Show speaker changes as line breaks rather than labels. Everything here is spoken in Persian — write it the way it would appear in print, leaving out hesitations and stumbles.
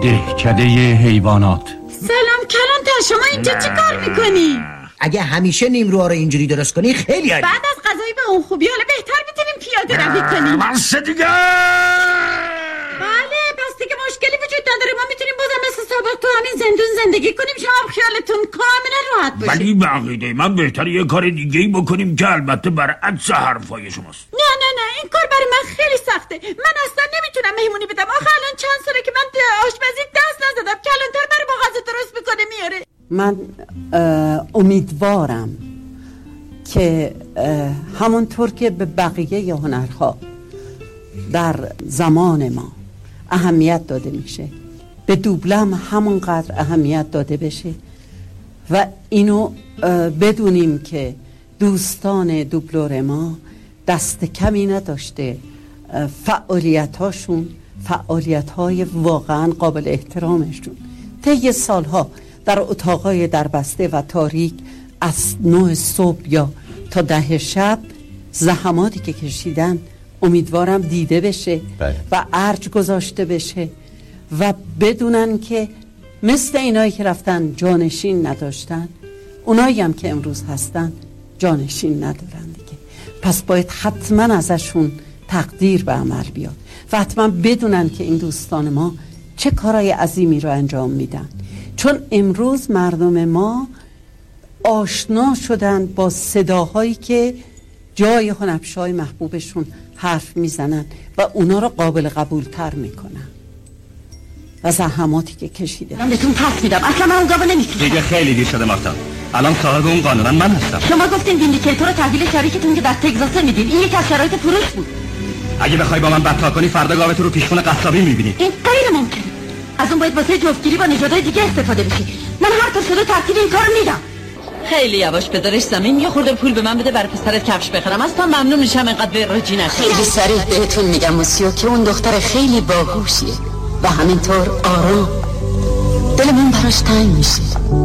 دهکده حیوانات.
سلام کلانتر، شما اینجا چی کار میکنی؟
اگه همیشه نیمروها رو اینجوری درست کنی خیلی عالی.
بعد از غذایی به اون خوبی حالا بهتر میتونیم پیاده روی کنیم.
بس دیگه.
بله پس دیگه مشکلی وجود نداره، ما میتونیم بازم مثل سابق تو همین زندون زندگی کنیم، شما هم خیالتون کاملا راحت باشه.
ولی به عقیده من بهتره یه کار دیگه بکنیم که البته برعکس حرفای شماست.
نه این کار برای من خیلی سخته. من اصلا نمیتونم مهمونی بدم. آخه الان چند ساله که من آشپزی دست نزدم. کلانتر برای ما غذا درست میکنه میاره.
من امیدوارم که همونطور که به بقیه هنرها در زمان ما اهمیت داده میشه، به دوبله هم همونقدر اهمیت داده بشه و اینو بدونیم که دوستان دوبلور ما دست کمی نداشته، فعالیت‌های واقعا قابل احترامشون طی سالها در اتاقای دربسته و تاریک از 9 صبح یا تا 10 شب زحماتی که کشیدن امیدوارم دیده بشه و ارج گذاشته بشه و بدونن که مثل اینایی که رفتن جانشین نداشتن، اونایی هم که امروز هستن جانشین ندارن دیگه. پس باید حتما ازشون تقدیر به عمل بیاد و حتما بدونن که این دوستان ما چه کارهای عظیمی رو انجام میدن، چون امروز مردم ما آشنا شدن با صداهایی که جای هنرپیشه‌های محبوبشون حرف میزنن و اونا رو قابل قبول تر میکنن و زحماتی که کشیده.
من بهتون پس میدم، اصلا من اون گاوا نمیتونم.
دیگه خیلی دیر شده مارتا، الان صاحب اون قانونا من هستم.
شما گفتین ویندیکیتور رو تحویل شریکتون که در تگزاس میدین، این یک از شرایط فروش بود.
اگه بخوای با من بدتا کنی فردا گاوتو رو پیشخون قصابی میبینی.
این غیر ممکنه. از اون باید واسه جفتگیری با نژادهای دیگه استفاده بشه. من هر طور شده ترتیب این کارو میدم.
خیلی یواش بذارش زمین، یه خورده پول به من بده برای پسرت کفش بخرم. اصلا ممنون میشم اینقدر به راجی نشی.
خیلی صریح بهتون میگم موسیو که اون دختر خیلی باهوشیه و همینطور آرام. دلمون براش تنگ میشه.